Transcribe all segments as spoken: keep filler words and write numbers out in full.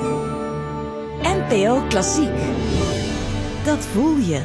N P O Klassiek. Dat voel je.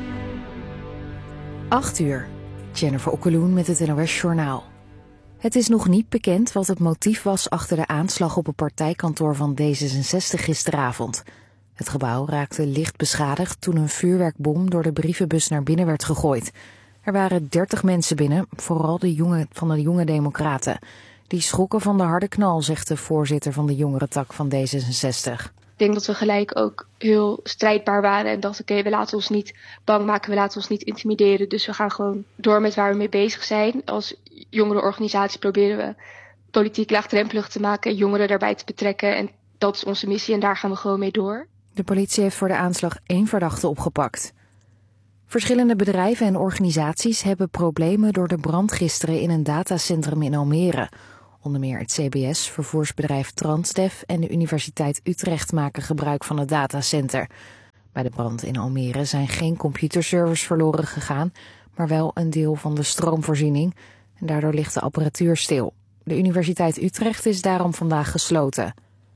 acht uur. Jennifer Okkeloen met het N O S Journaal. Het is nog niet bekend wat het motief was achter de aanslag op het partijkantoor van D zesenzestig gisteravond. Het gebouw raakte licht beschadigd toen een vuurwerkbom door de brievenbus naar binnen werd gegooid. Er waren dertig mensen binnen, vooral de jonge, van de jonge democraten. Die schrokken van de harde knal, zegt de voorzitter van de jongerentak van D zesenzestig. Ik denk dat we gelijk ook heel strijdbaar waren en dachten, oké, okay, we laten ons niet bang maken, we laten ons niet intimideren. Dus we gaan gewoon door met waar we mee bezig zijn. Als jongerenorganisatie proberen we politiek laagdrempelig te maken, jongeren daarbij te betrekken. En dat is onze missie en daar gaan we gewoon mee door. De politie heeft voor de aanslag één verdachte opgepakt. Verschillende bedrijven en organisaties hebben problemen door de brand gisteren in een datacentrum in Almere. Onder meer het C B S, vervoersbedrijf Transdev en de Universiteit Utrecht maken gebruik van het datacenter. Bij de brand in Almere zijn geen computerservers verloren gegaan, maar wel een deel van de stroomvoorziening. En daardoor ligt de apparatuur stil. De Universiteit Utrecht is daarom vandaag gesloten.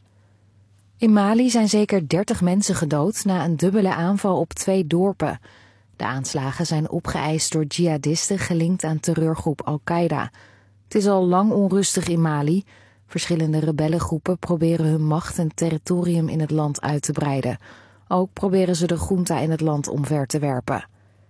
In Mali zijn zeker dertig mensen gedood na een dubbele aanval op twee dorpen. De aanslagen zijn opgeëist door jihadisten gelinkt aan terreurgroep Al-Qaeda. Het is al lang onrustig in Mali. Verschillende rebellengroepen proberen hun macht en territorium in het land uit te breiden. Ook proberen ze de junta in het land omver te werpen.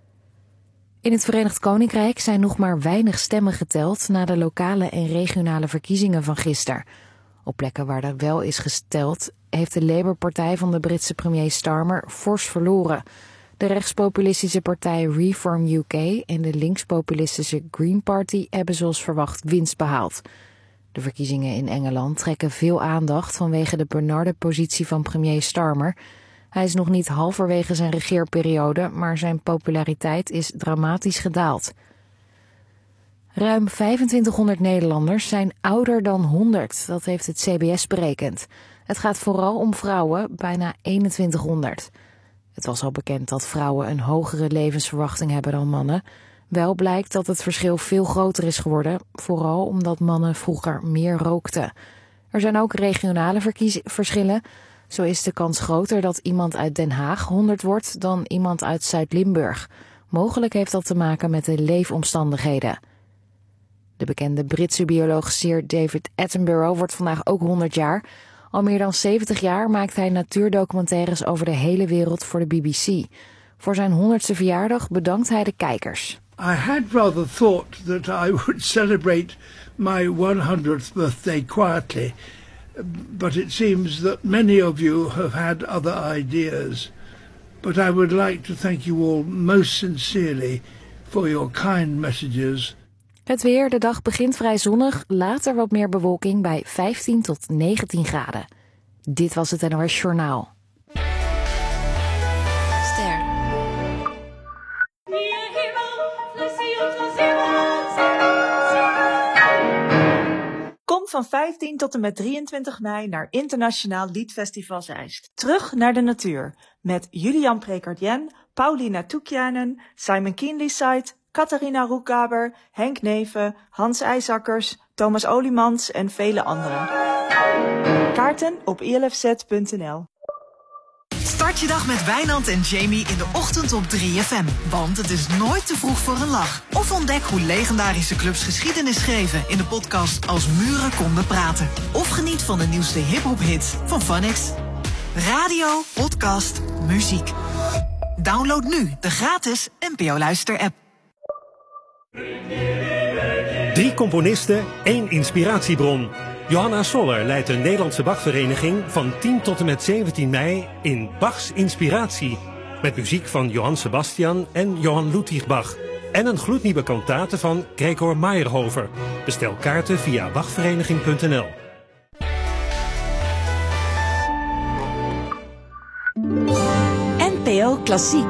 In het Verenigd Koninkrijk zijn nog maar weinig stemmen geteld na de lokale en regionale verkiezingen van gisteren. Op plekken waar er wel is geteld, heeft de Labour-partij van de Britse premier Starmer fors verloren. De rechtspopulistische partij Reform U K en de linkspopulistische Green Party hebben zoals verwacht winst behaald. De verkiezingen in Engeland trekken veel aandacht vanwege de benarde positie van premier Starmer. Hij is nog niet halverwege zijn regeerperiode, maar zijn populariteit is dramatisch gedaald. Ruim vijfentwintighonderd Nederlanders zijn ouder dan honderd, dat heeft het C B S berekend. Het gaat vooral om vrouwen, bijna eenentwintighonderd. Het was al bekend dat vrouwen een hogere levensverwachting hebben dan mannen. Wel blijkt dat het verschil veel groter is geworden, vooral omdat mannen vroeger meer rookten. Er zijn ook regionale verkies- verschillen. Zo is de kans groter dat iemand uit Den Haag honderd wordt dan iemand uit Zuid-Limburg. Mogelijk heeft dat te maken met de leefomstandigheden. De bekende Britse bioloog Sir David Attenborough wordt vandaag ook honderd jaar. Al meer dan zeventig jaar maakt hij natuurdocumentaires over de hele wereld voor de B B C. Voor zijn honderdste verjaardag bedankt hij de kijkers. I had rather thought that I would celebrate my hundredth birthday quietly, but it seems that many of you have had other ideas. But I would like to thank you all most sincerely for your kind messages. Het weer, de dag begint vrij zonnig, later wat meer bewolking bij vijftien tot negentien graden. Dit was het N O S Journaal. Ster. Kom van vijftien tot en met drieëntwintig mei naar Internationaal Liedfestival Zeist. Terug naar de natuur met Julian Prekardjen, Paulina Toekjanen, Simon Kienlysite, Catharina Roekgaber, Henk Neven, Hans IJsakkers, Thomas Oliemans en vele anderen. Kaarten op I L F Z punt n l. Start je dag met Wijnand en Jamie in de ochtend op drie F M. Want het is nooit te vroeg voor een lach. Of ontdek hoe legendarische clubs geschiedenis schreven in de podcast Als Muren Konden Praten. Of geniet van de nieuwste hip-hop hits van Phonics. Radio, podcast, muziek. Download nu de gratis N P O Luister-app. Drie componisten, één inspiratiebron. Johanna Soller leidt de Nederlandse Bachvereniging van tien tot en met zeventien mei in Bachs Inspiratie. Met muziek van Johann Sebastian en Johann Ludwig Bach. En een gloednieuwe kantate van Gregor Meyerhofer. Bestel kaarten via bachvereniging punt n l. N P O Klassiek.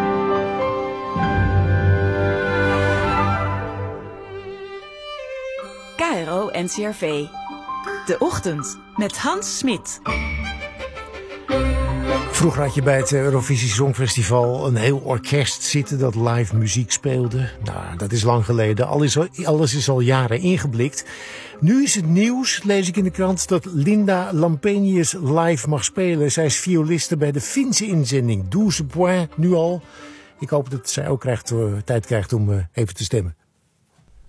K R O N C R V. De Ochtend met Hans Smit. Vroeger had je bij het Eurovisie Songfestival een heel orkest zitten dat live muziek speelde. Nou, dat is lang geleden. Alles, alles is al jaren ingeblikt. Nu is het nieuws, lees ik in de krant, dat Linda Lampenius live mag spelen. Zij is violiste bij de Finse inzending. douze points nu al. Ik hoop dat zij ook krijgt, uh, tijd krijgt om uh, even te stemmen.